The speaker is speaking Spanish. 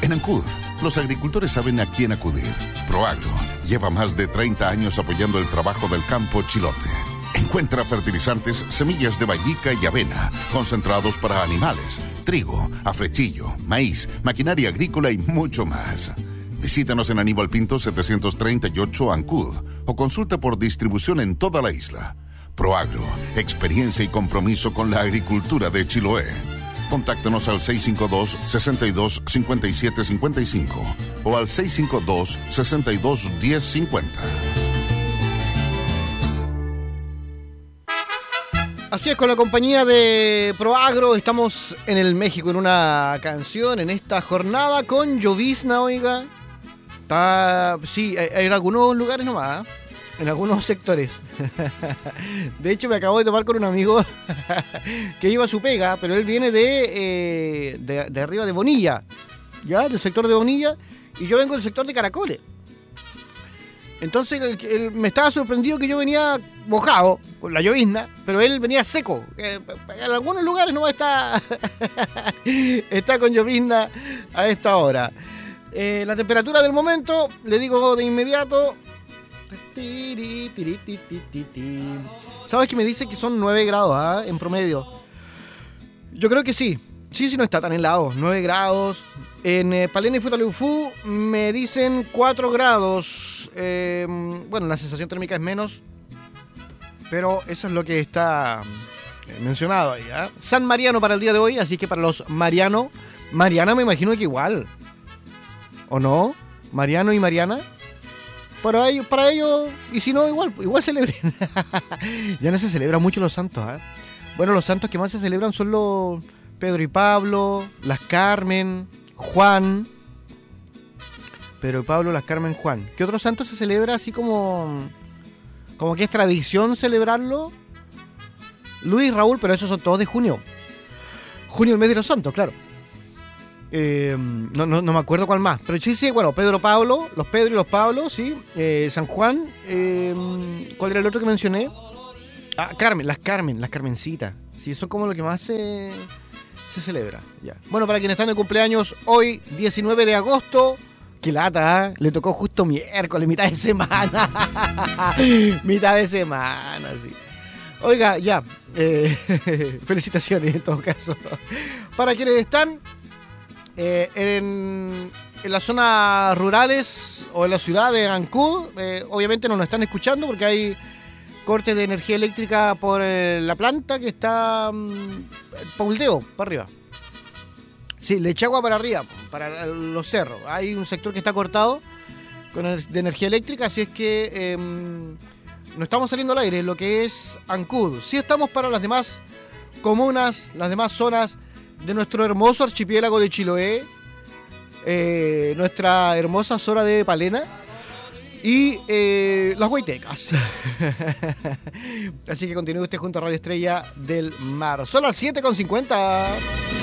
En Ancud, los agricultores saben a quién acudir. Proagro lleva más de 30 años apoyando el trabajo del campo chilote. Encuentra fertilizantes, semillas de vallica y avena, concentrados para animales, trigo, afrechillo, maíz, maquinaria agrícola y mucho más. Visítanos en Aníbal Pinto 738 Ancud o consulta por distribución en toda la isla. Proagro, experiencia y compromiso con la agricultura de Chiloé. Contáctanos al 652-62-5755 o al 652-62-1050. Así es, con la compañía de Proagro estamos en el México en una canción, en esta jornada con llovizna, oiga. Sí, hay en algunos lugares nomás, en algunos sectores. De hecho, me acabo de topar con un amigo que iba a su pega, pero él viene de arriba de Bonilla, ¿ya? Del sector de Bonilla, y yo vengo del sector de Caracoles. Entonces él me estaba sorprendido que yo venía mojado con la llovizna, pero él venía seco. En algunos lugares no está con llovizna a esta hora. La temperatura del momento, le digo de inmediato. ¿Sabes que me dice que son 9 grados en promedio? Yo creo que sí. Sí, no está tan helado. 9 grados. En Palena y Futaleufú me dicen 4 grados. Bueno, la sensación térmica es menos, pero eso es lo que está mencionado ahí. San Mariano para el día de hoy, así que para los Mariano, Mariana me imagino que igual. ¿O no? Mariano y Mariana. Para ellos, y si no, igual celebren. Ya no se celebran mucho los santos. Bueno, los santos que más se celebran son los Pedro y Pablo, las Carmen, Juan. Pedro y Pablo, las Carmen, Juan. ¿Qué otro santo se celebra así como que es tradición celebrarlo? Luis, Raúl, pero esos son todos de junio. Junio, el mes de los santos, claro. No me acuerdo cuál más. Pero sí, bueno, Pedro, Pablo, los Pedro y los Pablo, sí. San Juan. ¿Cuál era el otro que mencioné? Carmen, las Carmencitas. Sí, eso es como lo que más se celebra. Ya. Bueno, para quienes están de cumpleaños hoy, 19 de agosto. Qué lata, le tocó justo miércoles, mitad de semana. Mitad de semana, sí. Oiga, ya. Felicitaciones en todo caso. Para quienes están en las zonas rurales o en la ciudad de Ancud, obviamente no nos están escuchando porque hay cortes de energía eléctrica por la planta que está Pauldeo, para arriba. Sí, Lechagua para arriba, para los cerros. Hay un sector que está cortado de energía eléctrica, así es que no estamos saliendo al aire, lo que es Ancud. Sí estamos para las demás comunas, las demás zonas de nuestro hermoso archipiélago de Chiloé, nuestra hermosa zona de Palena y las Huaytecas. Así que continúe usted junto a Radio Estrella del Mar. Son las 7:50.